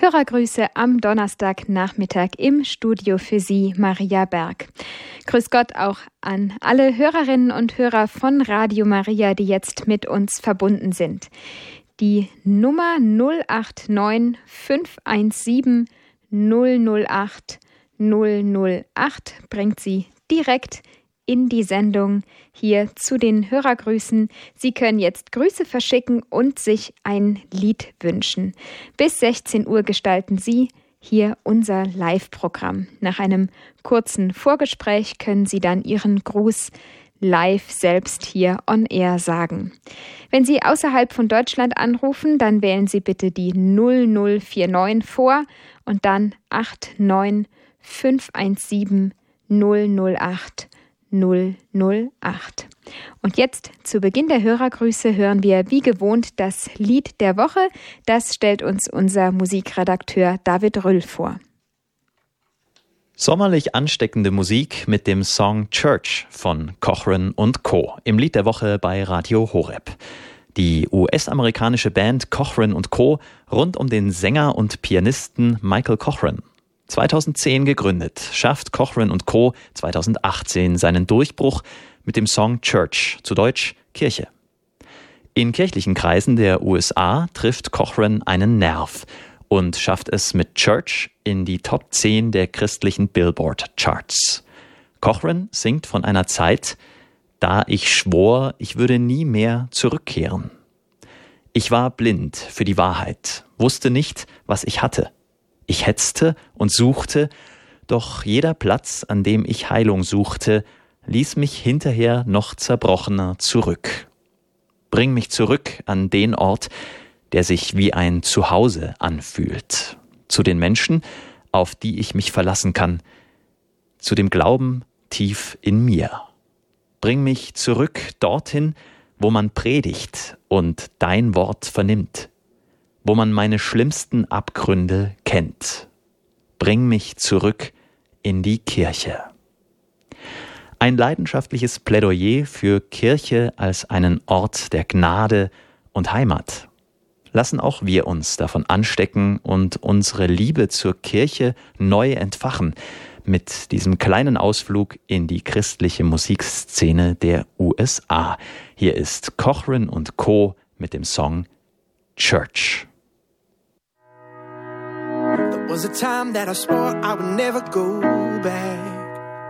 Hörergrüße am Donnerstagnachmittag im Studio für Sie, Maria Berg. Grüß Gott auch an alle Hörerinnen und Hörer von Radio Maria, die jetzt mit uns verbunden sind. Die Nummer 089 517 008 008 bringt Sie direkt in die Sendung hier zu den Hörergrüßen. Sie können jetzt Grüße verschicken und sich ein Lied wünschen. Bis 16 Uhr gestalten Sie hier unser Live-Programm. Nach einem kurzen Vorgespräch können Sie dann Ihren Gruß live selbst hier on air sagen. Wenn Sie außerhalb von Deutschland anrufen, dann wählen Sie bitte die 0049 vor und dann 89 517 008 008. Und jetzt zu Beginn der Hörergrüße hören wir wie gewohnt das Lied der Woche. Das stellt uns unser Musikredakteur David Rüll vor. Sommerlich ansteckende Musik mit dem Song Church von Cochran & Co. im Lied der Woche bei Radio Horeb. Die US-amerikanische Band Cochran & Co. rund um den Sänger und Pianisten Michael Cochran. 2010 gegründet, schafft Cochran & Co. 2018 seinen Durchbruch mit dem Song Church, zu Deutsch Kirche. In kirchlichen Kreisen der USA trifft Cochran einen Nerv und schafft es mit Church in die Top 10 der christlichen Billboard-Charts. Cochran singt von einer Zeit, da ich schwor, ich würde nie mehr zurückkehren. Ich war blind für die Wahrheit, wusste nicht, was ich hatte. Ich hetzte und suchte, doch jeder Platz, an dem ich Heilung suchte, ließ mich hinterher noch zerbrochener zurück. Bring mich zurück an den Ort, der sich wie ein Zuhause anfühlt, zu den Menschen, auf die ich mich verlassen kann, zu dem Glauben tief in mir. Bring mich zurück dorthin, wo man predigt und dein Wort vernimmt, wo man meine schlimmsten Abgründe kennt. Bring mich zurück in die Kirche. Ein leidenschaftliches Plädoyer für Kirche als einen Ort der Gnade und Heimat. Lassen auch wir uns davon anstecken und unsere Liebe zur Kirche neu entfachen mit diesem kleinen Ausflug in die christliche Musikszene der USA. Hier ist Cochran & Co. mit dem Song Church. There was a time that I swore I would never go back.